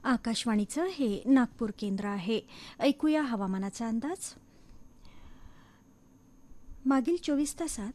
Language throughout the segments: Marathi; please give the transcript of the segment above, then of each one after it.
आकाशवाणीचं हे नागपूर केंद्र आहे. ऐकूया हवामानाचा अंदाज. मागील 24 तासात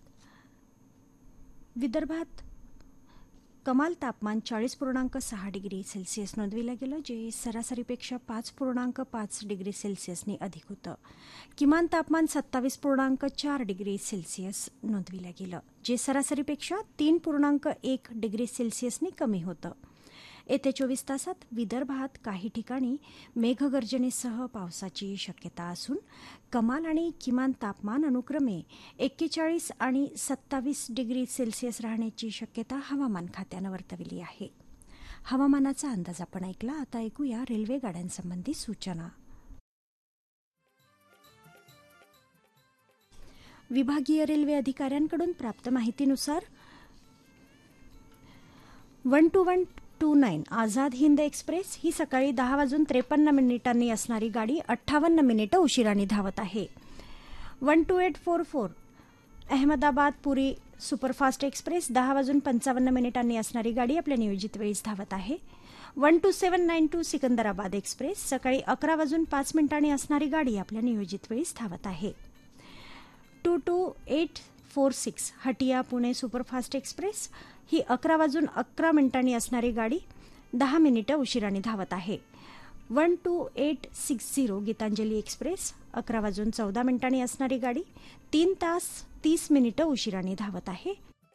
विदर्भात कमाल तापमान 40.6 डिग्री सेल्सिअस नोंदविलं गेलं, जे सरासरीपेक्षा 5.5 डिग्री सेल्सिअसने अधिक होतं. किमान तापमान 27.4 डिग्री सेल्सिअस नोंदविलं गेलं, जे सरासरीपेक्षा 3.1 डिग्री सेल्सिअसने कमी होतं. येत्या 24 तासात विदर्भात काही ठिकाणी मेघगर्जनेसह पावसाची शक्यता असून कमाल आणि किमान तापमान अनुक्रमे 41 आणि 27 डिग्री सेल्सिअस राहण्याची शक्यता हवामान खात्यानं वर्तवली आहे. हवामानाचा अंदाज आपण ऐकला. आता ऐकूया रेल्वे गाड्यांसंबंधी सूचना. विभागीय रेल्वे अधिकाऱ्यांकडून प्राप्त माहितीनुसार 12129 आझाद हिंद एक्सप्रेस ही सकाळी 10:53 असणारी गाडी 58 मिनिटं उशिराने धावत आहे. 12844 अहमदाबाद पुरी सुपरफास्ट एक्सप्रेस 10:55 असणारी गाडी आपल्या नियोजित वेळीच धावत आहे. 12792 सिकंदराबाद एक्सप्रेस सकाळी 11:05 असणारी गाडी आपल्या नियोजित वेळीच धावत आहे. 22846 हटिया पुणे सुपरफास्ट एक्सप्रेस ही 11:11 असणारी गाडी 10 मिनिटं उशिराने धावत आहे. 12860 गीतांजली एक्सप्रेस 11:14 असणारी गाडी 3 तास 30 मिनिटं उशिराने धावत आहे.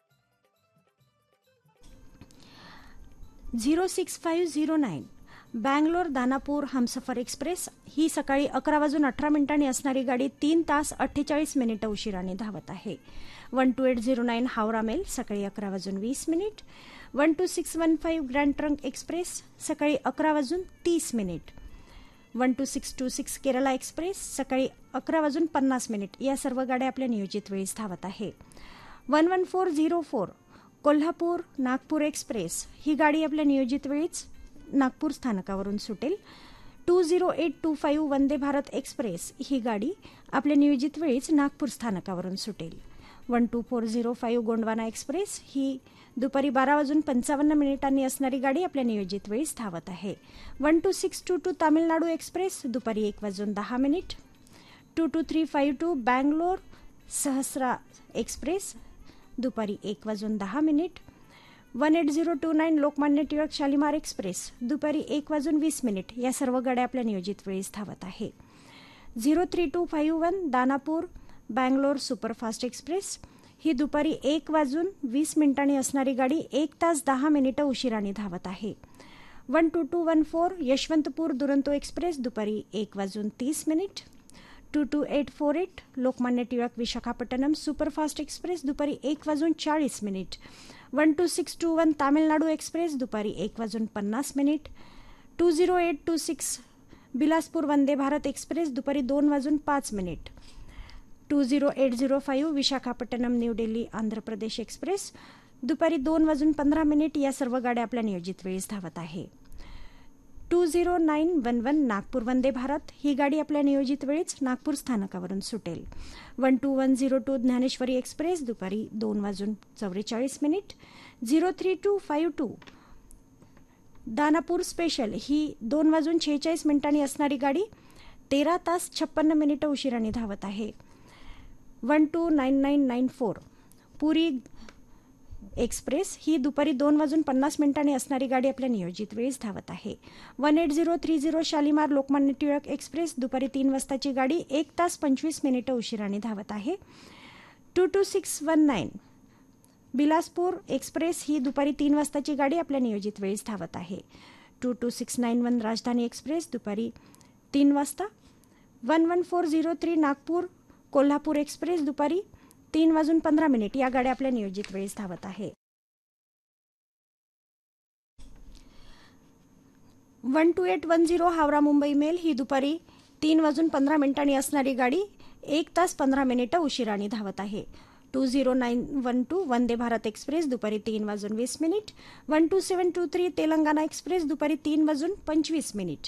06509 बँगलोर दानापूर हमसफर एक्सप्रेस ही सकाळी 11:18 असणारी गाडी 3 तास 48 मिनिटं उशिराने धावत आहे. 12809 हावरा मेल सकाळी 11:20. 12615 ग्रँड ट्रंक एक्सप्रेस सकाळी 11:30. 12626 केरला एक्सप्रेस सकाळी 11:50 या सर्व गाड्या आपल्या नियोजित वेळीच धावत आहे. 11404 कोल्हापूर नागपूर एक्सप्रेस ही गाडी आपल्या नियोजित वेळीच नागपूर स्थानकावरून सुटेल. 20825 वंदे भारत एक्सप्रेस ही गाडी आपल्या नियोजित वेळीच नागपूर स्थानकावरून सुटेल. 12405 गोंडवाना एक्सप्रेस ही दुपारी 12:55 असणारी गाडी आपल्या नियोजित वेळीच धावत आहे. 12622 तामिळनाडू एक्सप्रेस दुपारी 1:10. 22352 बँगलोर सहस्रा एक्सप्रेस दुपारी 1:10. 18029 लोकमान्य टिळक शालिमार एक्सप्रेस दुपारी 1:20 या सर्व गाड्या आपल्या नियोजित वेळीच धावत आहे. 03251 दानापूर बँगलोर सुपरफास्ट एक्सप्रेस ही दुपारी 1:20 असणारी गाडी 1 तास 10 मिनिटं उशिराने धावत आहे. 12214 यशवंतपूर दुरंतो एक्सप्रेस दुपारी 1:30. 22848 लोकमान्य टिळक विशाखापट्टणम सुपरफास्ट एक्सप्रेस दुपारी 1:40. 12621 तामिळनाडू एक्सप्रेस दुपारी 1:50. 20826 बिलासपूर वंदे भारत एक्सप्रेस दुपारी 2:05. 20805 विशाखापट्टणम न्यू दिल्ली आंध्र प्रदेश एक्सप्रेस दुपारी 2:15 या सर्व गाड्या आपल्या नियोजित वेळीच धावत आहे. 20911 नागपूर वंदे भारत ही गाडी आपल्या नियोजित वेळीच नागपूर स्थानकावरून सुटेल. 12102 ज्ञानेश्वरी एक्सप्रेस दुपारी 2:44. 03252 दानापूर स्पेशल ही 2:46 असणारी गाडी 13 तास 56 मिनिटं उशिराने धावत आहे. 12994 पुरी एक्सप्रेस ही दुपारी 2:50 असणारी गाडी आपल्या नियोजित वेळीच धावत आहे. 18030 शालिमार लोकमान्य टिळक एक्सप्रेस दुपारी 3 वाजताची गाडी 1 तास 25 मिनिटं उशिराने धावत आहे. 22619 बिलासपूर एक्सप्रेस ही दुपारी 3 वाजताची गाडी आपल्या नियोजित वेळीच धावत आहे. 22691 राजधानी एक्सप्रेस दुपारी 3 वाजता. 11403 नागपूर कोल्हापूर एक्सप्रेस दुपारी 3:15 या गाड्या आपल्या नियोजित वेळीच धावत आहे. 12810 हावरा मुंबई मेल ही दुपारी 3:15 असणारी गाडी 1 तास 15 मिनिटं उशिराने धावत आहे. 20912 वंदे भारत एक्सप्रेस दुपारी 3:20. 12723 तेलंगणा एक्सप्रेस दुपारी 3:25.